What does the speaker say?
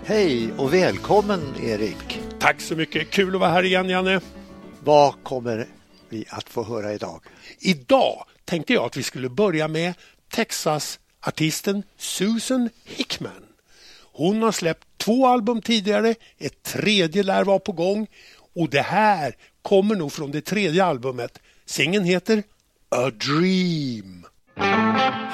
Hej och välkommen Erik. Tack så mycket, kul att vara här igen Janne. Vad kommer vi att få höra idag? Idag tänkte jag att vi skulle börja med Texas-artisten Susan Hickman. Hon har släppt 2 album tidigare, ett tredje lär vara på gång och det här kommer nog från det tredje albumet. Singeln heter A Dream.